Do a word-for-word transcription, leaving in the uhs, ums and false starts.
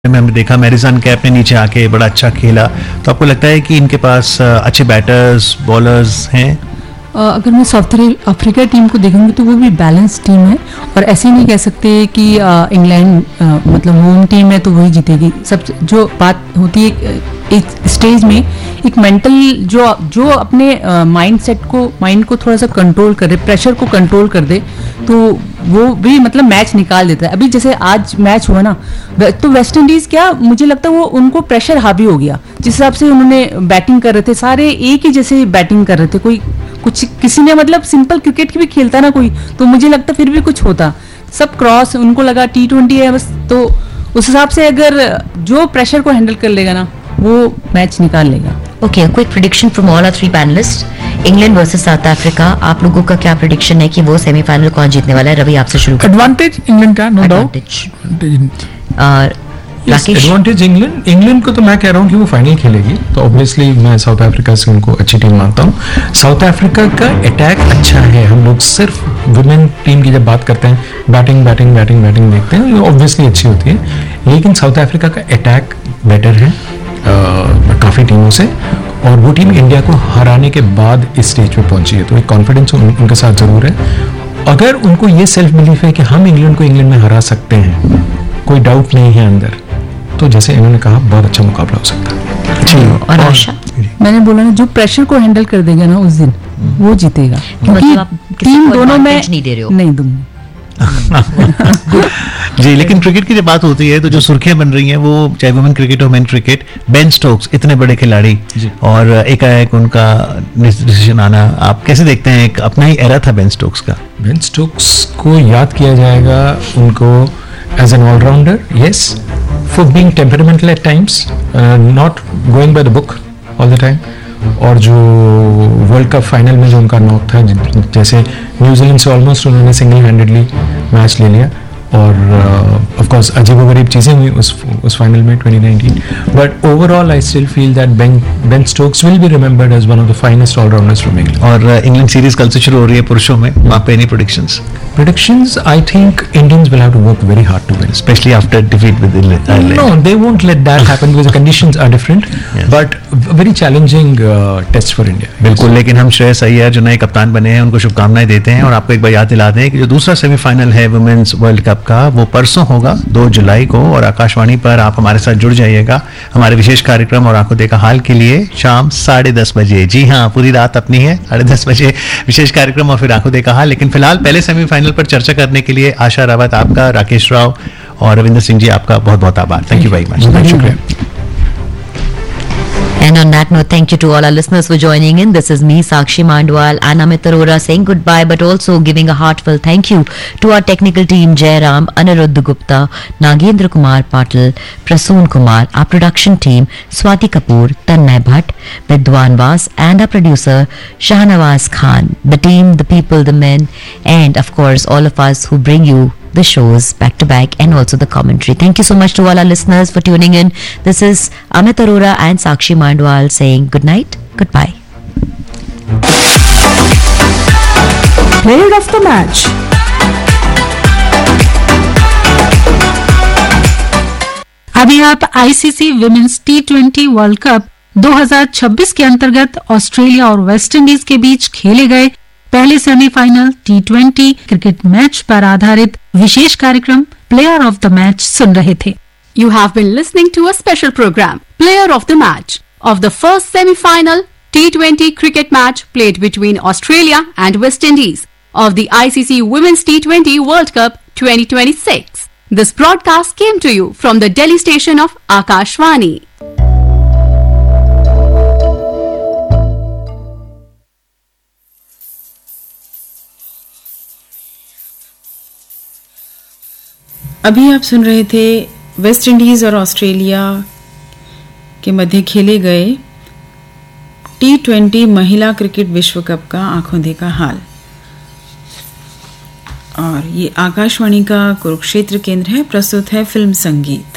में हमने देखा मैरिजन कैप ने नीचे आके बड़ा अच्छा खेला, तो आपको लगता है कि इनके पास अच्छे बैटर्स बॉलर्स हैं? अगर मैं साउथ अफ्रीका टीम को देखूंगी तो वो भी बैलेंस टीम है, और ऐसे नहीं कह सकते कि इंग्लैंड मतलब होम टीम है तो वही जीतेगी। सब जो बात होती है एक स्टेज में एक मेंटल जो जो अपने माइंड सेट को माइंड को थोड़ा सा कंट्रोल करे, प्रेशर को कंट्रोल कर दे, तो वो भी मतलब मैच निकाल देता है। अभी जैसे आज मैच हुआ ना, तो वेस्ट इंडीज क्या मुझे लगता है वो उनको प्रेशर हावी हो गया, जिस हिसाब से उन्होंने बैटिंग कर रहे थे, सारे एक ही जैसे बैटिंग कर रहे थे, कोई कुछ किसी ने मतलब सिंपल क्रिकेट की भी खेलता ना कोई, तो मुझे लगता फिर भी कुछ होता। सब क्रॉस उनको लगा टी ट्वेंटी है बस, तो उस हिसाब से अगर जो प्रेशर को हैंडल कर लेगा ना वो मैच निकाल लेगा। Okay, quick prediction from all our three panelist, England versus south Africa. आप लोगों का क्या प्रेडिक्शन है कि वो सेमीफाइनल कौन जीतने वाला है? रवि आपसे शुरू करें। एडवांटेज इंग्लैंड का, नो डाउट। और एडवांटेज इंग्लैंड इंग्लैंड को तो मैं कह रहा हूँ कि वो फाइनल खेलेगी, तो ऑब्वियसली मैं साउथ अफ्रीका से उनको अच्छी टीम मानता हूँ। साउथ अफ्रीका का अटैक अच्छा है, हम लोग सिर्फ वुमेन टीम की जब बात करते हैं बैटिंग बैटिंग बैटिंग बैटिंग देखते हैं, ये ऑब्वियसली अच्छी होती है, लेकिन साउथ अफ्रीका का अटैक बेटर है काफ़ी टीमों से, और वो टीम इंडिया को हराने के बाद इस स्टेज पे पहुंची है, तो एक कॉन्फिडेंस उन, उनके साथ ज़रूर है। अगर उनको ये सेल्फ बिलीफ है कि हम इंग्लैंड को इंग्लैंड में हरा सकते हैं, कोई डाउट नहीं है अंदर, तो जैसे इन्होंने कहा बहुत अच्छा मुकाबला हो सकता है। जी, और आशा? मैंने बोला ना, जो प्रेशर को हैंडल कर देगा ना उस दिन वो जीतेगा, क्योंकि टीम दोनों में नहीं दे रहे हो। नहीं दूंगी जी, लेकिन क्रिकेट की जब बात होती है तो जो सुर्खियां बन रही हैं वो चाहे वुमेन क्रिकेट हो मेन क्रिकेट, बेन स्टोक्स इतने बड़े खिलाड़ी और एकाएक उनका डिसीजन आना, आप कैसे देखते हैं? एक अपना ही एरा था बेन स्टोक्स का। बेन स्टोक्स को याद किया जाएगा उनको as an allrounder, yes, for being temperamental eight times, not going by the book all the time, और जो वर्ल्ड कप फाइनल में जो उनका नॉक था, जैसे न्यूजीलैंड से ऑलमोस्ट उन्होंने सिंगल हैंडेडली मैच ले लिया, और ऑफ कोर्स अजीबोगरीब चीज़ें हुई उस उस फाइनल में twenty nineteen, but overall I still feel that Ben Ben Stokes will be remembered as one of the finest allrounders from England. और इंग्लैंड सीरीज कल से शुरू हो रही है पुरुषों में, वहाँ पे any predictions? Predictions, I think Indians will have to work very hard to win, especially after defeat with Ireland. No, they won't let that happen because the conditions are different, yes. But very challenging uh, test for India. बिल्कुल, लेकिन हम श्रेयस अय्यर जो नए कप्तान बने हैं उनको शुभकामनाएं देते हैं, और आपको एक बार याद दिला दें कि जो दूसरा सेमीफाइनल है वुमेन्स वर्ल्ड कप का वो परसों होगा दो जुलाई को, और आकाशवाणी पर आप हमारे साथ जुड़ जाइएगा हमारे विशेष कार्यक्रम और आंखों देखा हाल के लिए शाम साढ़े दस बजे। जी हाँ, पूरी रात अपनी है, साढ़े दस बजे विशेष कार्यक्रम और फिर आंखों देखा हाल। लेकिन फिलहाल पहले सेमीफाइनल पर चर्चा करने के लिए आशा रावत आपका, राकेश राव और रविंद्र सिंह जी आपका बहुत बहुत आभार। Thank you very much. शुक्रिया। And on that note, thank you to all our listeners for joining in. This is me, Sakshi Mandwal and Amit Arora saying goodbye, but also giving a heartfelt thank you to our technical team, Jairam, Aniruddha Gupta, Nagendra Kumar Patil, Prasoon Kumar, our production team, Swati Kapoor, Tanmay Bhatt, Vidwan Vas, and our producer, Shahnawaz Khan. The team, the people, the men, and of course, all of us who bring you the shows back to back and also the commentary. Thank you so much to all our listeners for tuning in. This is Amit Arora and Sakshi Mandwal saying good night, goodbye. Player of the match. अभी आप ICC women's T twenty world cup दो हज़ार छब्बीस के अंतर्गत Australia और West Indies के बीच खेले गए पहले semifinal T twenty cricket match पर आधारित विशेष कार्यक्रम प्लेयर ऑफ द मैच सुन रहे थे। You have been listening to a special program, Player of the Match, of the first semi-final T twenty cricket match played between Australia and West Indies of the I C C Women's T twenty World Cup twenty twenty-six. This broadcast came to you from the Delhi station of Akashvani. अभी आप सुन रहे थे West Indies और Australia के मध्य खेले गए T twenty महिला cricket विश्व कप का आंखों देखा हाल, और ये आकाशवाणी का कुरुक्षेत्र केंद्र है। प्रस्तुत है फिल्म संगीत।